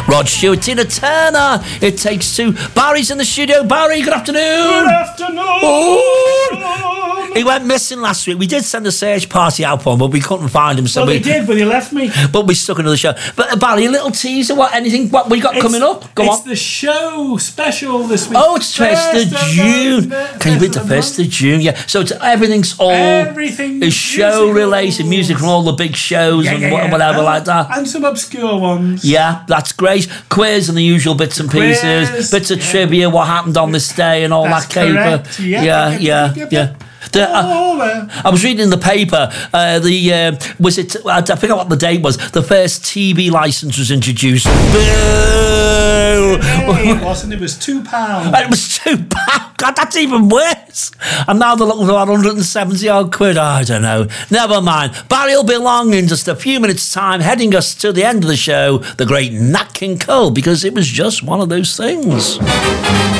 Rod Stewart, Tina Turner, It Takes Two. Barry's in the studio. Barry, good afternoon. Good afternoon. Oh. He went missing last week. We did send a search party out for him, but we couldn't find him. So we did, but he left me. But we stuck another show. But Barry, a little teaser. What we got coming up? Go on. It's the show special this week. Oh, it's 1st of June. Can you beat the 1st of June? Yeah. So everything is show related, music from all the big shows and whatever like that. And some obscure ones. Yeah, that's great. Quiz and the usual bits and pieces, bits of trivia, what happened on this day and all that caper. Yeah. I was reading in the paper. I forgot what the date was. The first TV license was introduced. Boo! It wasn't. It was £2. It was £2. God, that's even worse. And now they're looking for about 170 odd quid. I don't know. Never mind. Barry will be along in just a few minutes' time, heading us to the end of the show, the great Nat King Cole, because it was just one of those things.